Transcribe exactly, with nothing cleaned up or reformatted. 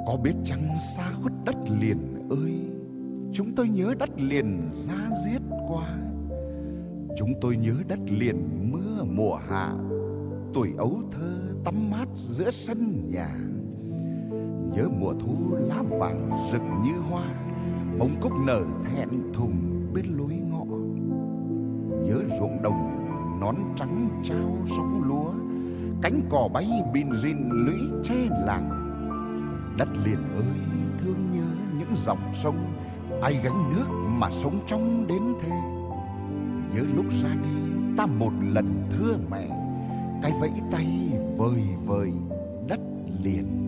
Có biết chăng xa khuất đất liền ơi, chúng tôi nhớ đất liền da diết qua. Chúng tôi nhớ đất liền mưa mùa hạ, tuổi ấu thơ tắm mát giữa sân nhà. Nhớ mùa thu lá vàng rực như hoa, bông cúc nở thẹn thùng bên lối ngõ. Nhớ ruộng đồng nón trắng trao sóng lúa, cánh cò bay bìn rìn lũy tre làng. Đất liền ơi thương nhớ những dòng sông, ai gánh nước mà sống trong đến thế. Nhớ lúc ra đi ta một lần thưa mẹ, cái vẫy tay vời vời đất liền.